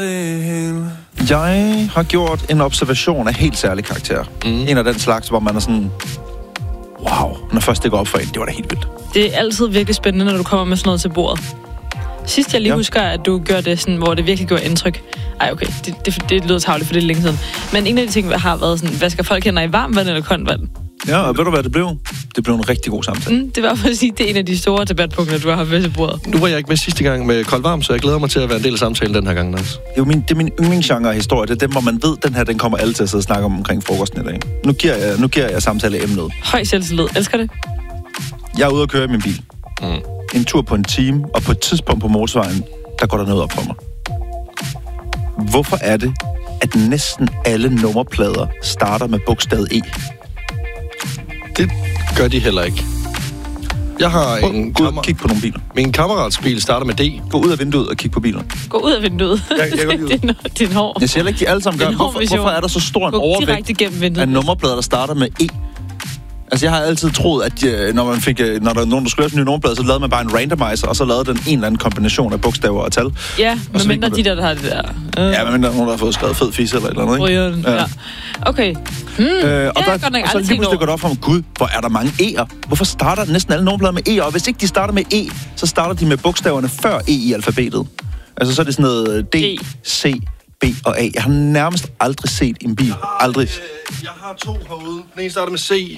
Jeg har gjort en observation af helt særlig karakter. En af den slags, hvor man er sådan... Wow, når først det går op for en, det var da helt vildt. Det er altid virkelig spændende, når du kommer med sådan noget til bordet. Sidst jeg lige husker, at du gør det sådan, hvor det virkelig gjorde indtryk. Ej, okay, det lyder tarveligt, for det er længe siden. Men en af de ting, har været sådan, hvad skal folk hænder i varmt vand eller koldt vand? Ja, og ved du hvad det blev? Det blev en rigtig god samtale. Det var for at sige, det er en af de store debatpunkter, du har haft med til bordet. Nu var jeg ikke med sidste gang med koldt varmt, så jeg glæder mig til at være en del af samtalen den her gang, Niels. Det er min yndlingsgenre af historie. Det er dem, hvor man ved, den her, den kommer alle til at sidde og snakke omkring frokosten i dag. Nu giver jeg samtaleemnet. Høj selvtillid. Elsker det. Jeg er ude at køre i min bil. En tur på en time, og på et tidspunkt på motorvejen, der går der noget op for mig. Hvorfor er det, at næsten alle nummerplader starter med bogstavet E? Det gør de heller ikke. Jeg har Gå ud og kig på nogle biler. Min kammerats bil starter med D. Gå ud af vinduet og kig på bilerne. Gå ud af vinduet. Det er en hård. Jeg siger ikke, de alle sammen gør. Hvorfor er der så stor en overvægt af nummerplader, der starter med E? Altså, jeg har altid troet, at når der er nogen, der skulle lave en ny nummerplade, så lavede man bare en randomizer, og så lavede den en eller anden kombination af bogstaver og tal. Ja, medmindre de der har det der. Ja, medmindre nogen, der har fået skrevet fed fisse eller et eller andet, ikke? Ja. Okay. Og så lige pludselig går det op for mig, gud, hvor er der mange E'er? Hvorfor starter næsten alle nummerplader med E'er? Og hvis ikke de starter med E, så starter de med bogstaverne før E i alfabetet. Altså, så er det sådan noget D, C, B og A. Jeg har nærmest aldrig set en bil. Aldrig. Jeg har to herude. Den ene starter med C.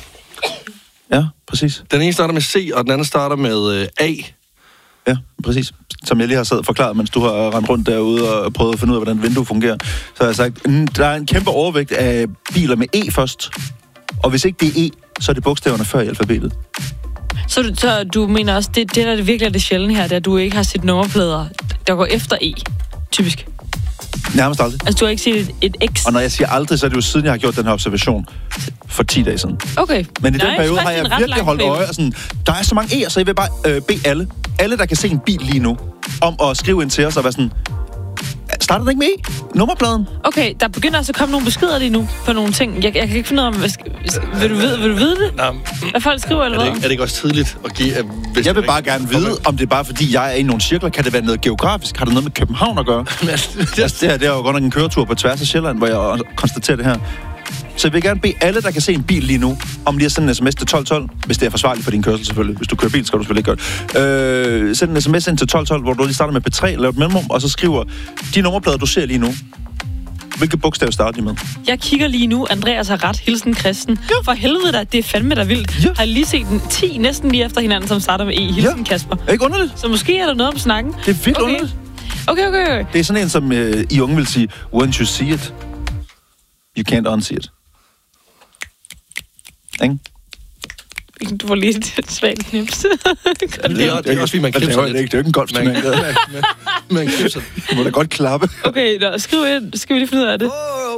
Ja, præcis. Den ene starter med C, og den anden starter med A. Ja, præcis. Som jeg lige har siddet og forklaret, mens du har rendt rundt derude og prøvet at finde ud af, hvordan et vindue fungerer. Så har jeg sagt, der er en kæmpe overvægt af biler med E først. Og hvis ikke det er E, så er det bogstaverne før i alfabetet. Så du mener også, det der det virkelig er det sjældne her, det er, at du ikke har set nummerplader, der går efter E, typisk? Nærmest aldrig. Altså, du har ikke set et X? Og når jeg siger aldrig, så er det jo siden, jeg har gjort den her observation for 10 dage siden. Okay. Men i den periode har jeg virkelig holdt øje, og sådan, der er så mange E'er, så jeg vil bare bede alle, der kan se en bil lige nu, om at skrive ind til os og være sådan, starter den ikke med E? Nummerpladen? Okay, der begynder altså at komme nogle beskeder lige nu på nogle ting. Jeg kan ikke finde ud af, vil du vide det? Nej. Hvad folk skriver, eller hvad? Er det ikke også tidligt at give... Jeg vil bare gerne vide, om det er bare fordi, jeg er i nogle cirkler. Kan det være noget geografisk? Har det noget med København at gøre? Det er jo godt nok en køretur på tværs af Sjælland, hvor jeg konstaterer det her. Så jeg vil gerne bede alle, der kan se en bil lige nu, om lige at sende en sms til 1212, hvis det er forsvarligt for din kørsel selvfølgelig. Hvis du kører bil, skal du selvfølgelig ikke gøre det. Send en sms ind til 1212, hvor du lige starter med P3, laver et mellemrum, og så skriver de nummerplader, du ser lige nu. Hvilke bogstav starter de med? Jeg kigger lige nu. Andreas har ret. Hilsen Christen. Ja. For helvede da, det er fandme da vildt. Ja. Har lige set 10 næsten lige efter hinanden, som starter med E. Hilsen Kasper. Er ikke underligt? Så måske er der noget om snakken. Det er vildt underligt. Okay. Det er sådan en, som I unge vil sige, once you see it, you can't unsee it. Ikke? Du får lige et svagt knips. Det er også fordi, man knipser lidt. Det er jo ikke en golfturnering. Man knipser. Du må da godt klappe. Okay, skriv ind. Skal vi lige finde ud af det?